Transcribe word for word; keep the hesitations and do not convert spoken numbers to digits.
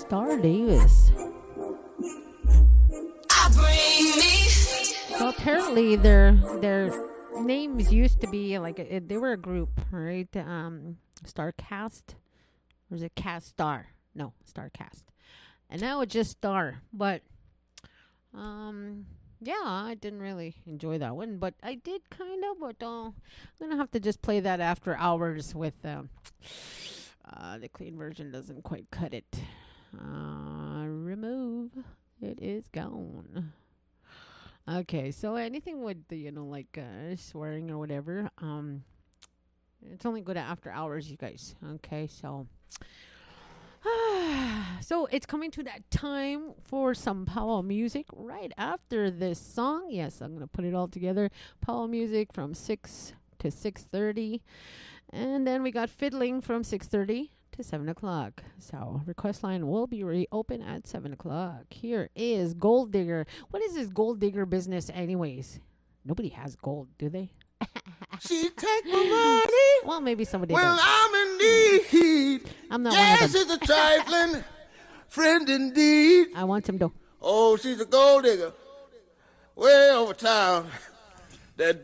Star Davis. So apparently their their names used to be like a, they were a group, right? Um, Starcast, or is it Cast Star? No, Starcast, and now it's just Star. But um, yeah, I didn't really enjoy that one, but I did kind of. But uh, I'm gonna have to just play that after hours with um, uh, the clean version doesn't quite cut it. Uh, remove. It is gone. Okay, so anything with the, you know, like uh, swearing or whatever, um, it's only good after hours, you guys. Okay, so so it's coming to that time for some powwow music right after this song. Yes, I'm gonna put it all together. Powwow music from six to six thirty, and then we got fiddling from six thirty to seven o'clock. So request line will be reopened at seven o'clock. Here is Gold Digger. What is this Gold Digger business anyways? Nobody has gold, do they? She take my money. Well, maybe somebody well, does. I'm in need. I'm not yes, one of them. she's a trifling friend indeed. I want some dough. Oh, she's a gold digger way over town. That